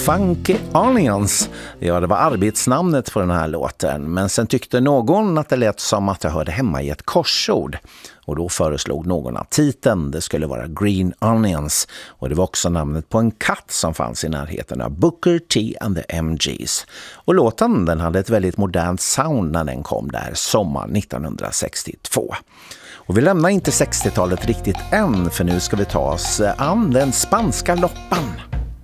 Funky Onions. Ja, det var arbetsnamnet på den här låten. Men sen tyckte någon att det lät som att jag hörde hemma i ett korsord. Och då föreslog någon att titeln det skulle vara Green Onions. Och det var också namnet på en katt som fanns i närheten av Booker T and the MGs. Och låten den hade ett väldigt modernt sound när den kom där sommar 1962. Och vi lämnar inte 60-talet riktigt än, för nu ska vi ta oss an den spanska loppan.